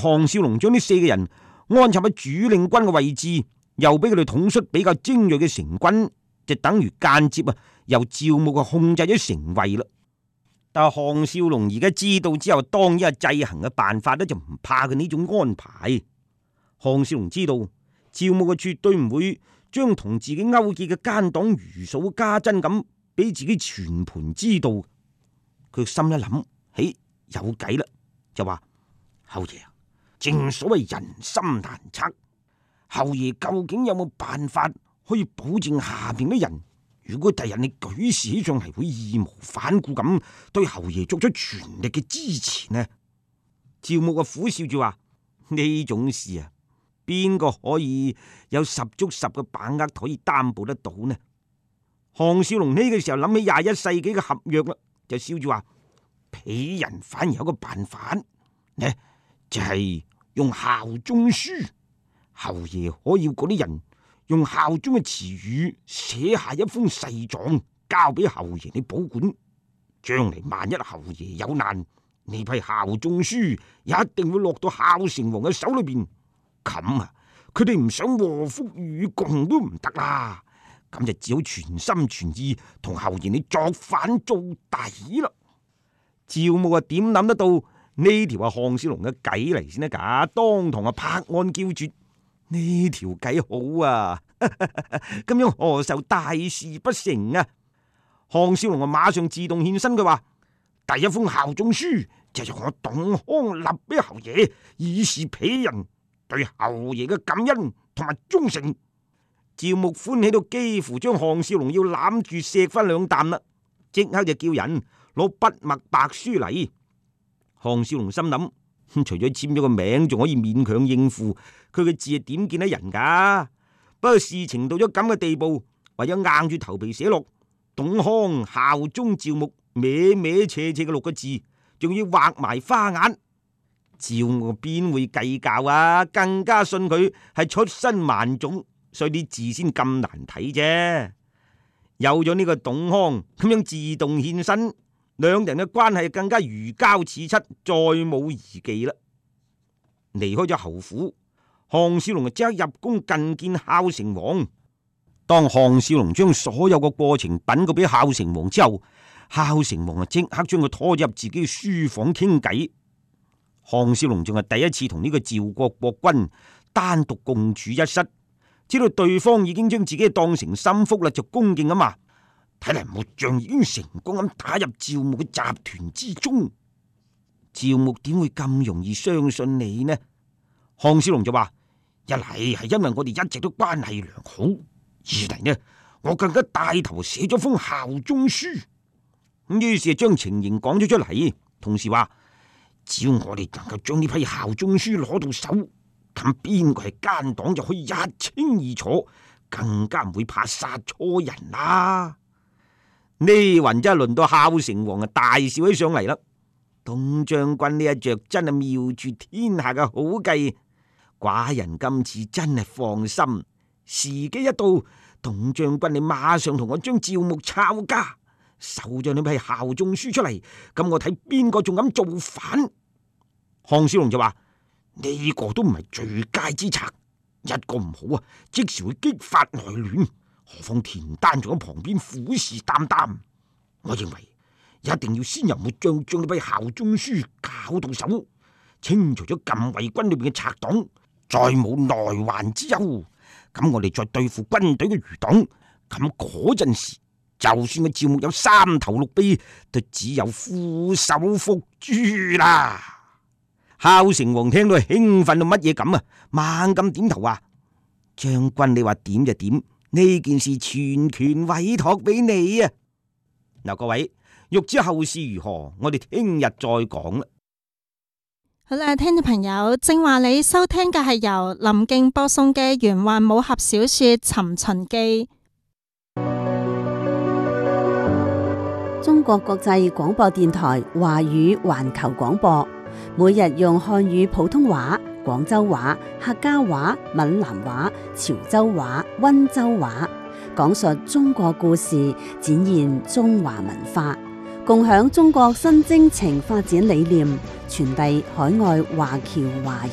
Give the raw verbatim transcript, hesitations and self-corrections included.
項少龍將呢四個人安插喺主領軍嘅位置，又俾佢哋統率比較精銳嘅成軍，就等於間接啊由趙牧啊控制咗城衛啦。但係項少龍而家知道之後，當然係制衡嘅辦法咧，就唔怕佢呢種安排。項少龍知道趙牧嘅絕對唔會將同自己勾結嘅奸黨如數家珍咁俾自己全盤知道。佢心一諗，嘿，有計啦，就話侯爺啊，正所謂人心難測，侯爺究竟有冇辦法可以保證下邊啲人，如果第日你舉事起上嚟，會義無反顧咁對侯爺作出全力嘅支持呢？趙牧啊苦笑住話：呢種事啊，邊個可以有十足十嘅把握可以擔保得到呢？項少龍呢個時候諗起廿一世紀嘅合約啦，就笑住話：鄙人反而有個辦法呢，就係、是、用效忠書，侯爺可以嗰啲人用效忠嘅詞語寫下一封誓狀，交俾侯爺你保管。將嚟萬一侯爺有難，呢批效忠書一定會落到孝成王嘅手裏邊。咁啊，佢哋唔想禍福與共都唔得啦。咁就只好全心全意同侯爺你作反做底啦。趙牧啊，點諗得到呢條啊項少龍嘅計嚟先得噶？當堂啊拍案叫絕，呢條計好啊！咁樣何愁大事不成啊？項少龍啊馬上自動獻身，佢話：第一封效忠書就由我董康立俾侯爺，以示鄙人對侯爺嘅感恩同埋忠誠。趙牧歡喜到幾乎將項少龍要攬住錫翻兩啖啦，即刻就叫人攞筆墨白書嚟。項少龍心諗，除咗簽咗個名，仲可以勉強應付，佢嘅字係點見得人噶？不過事情到咗咁嘅地步，唯有硬住頭皮寫落董康效忠趙牧歪歪斜斜嘅六個字，仲要畫埋花眼。趙牧邊會計較啊？更加信佢係出身萬種，所以啲字先咁難睇啫。有咗呢個董康咁樣自動獻身，兩人嘅關係更加如膠似漆，再冇疑忌啦。離開咗侯府，項少龍就即刻入宮覲見孝成王。當項少龍將所有嘅過程稟告俾孝成王之後，孝成王啊即刻將佢拖入自己嘅書房傾偈。項少龍仲係第一次同呢個趙國國君單獨共處一室，知道對方已經將自己當成心腹啦，就恭敬咁話：睇嚟末將已經成功咁打入趙牧嘅集團之中。趙牧點會咁容易相信你呢？項少龍就話：一嚟係因為我哋一直都關係良好，二嚟呢，我更加帶頭寫咗封效忠書。咁於是將情形講咗出嚟，同時話：只要我哋能夠將呢批效忠書攞到手，咁邊個係奸黨就可以一清二楚，更加唔會怕殺錯人啦。呢云真係輪到孝成王啊大笑起上嚟啦！董將軍呢一着真係妙絕天下嘅好計，寡人今次真係放心。時機一到，董將軍你馬上同我將趙牧抄家，收咗呢批效忠書出嚟，咁我睇邊個仲敢造反？項少龍就話：呢個都唔係最佳之策，一個唔好啊，即時會激發內亂。何況田丹仲喺旁邊虎視眈眈，我認為一定要先由末將將呢批效忠書搞到手，清除咗禁衛軍裏邊嘅賊黨，再冇內患之憂。咁我哋再對付軍隊嘅餘黨，咁嗰陣時，就算個趙牧有三頭六臂，都只有俯首伏豬啦。孝成王聽到興奮到乜嘢咁啊，猛咁點頭話：將軍你話點就點。呢件事全權委託俾你啊！嗱，各位欲知後事如何，我哋聽日再講啦。 好啦，聽眾朋友，正話你收聽嘅係由林敬播送嘅玄幻武俠小說《尋秦記》。 中國國際廣播電台華語環球廣播，每日用漢語普通話、廣州話、客家話、閩南話、潮州話、溫州話，講述中國故事，展現中華文化，共享中國新征程發展理念，傳遞海外華僑華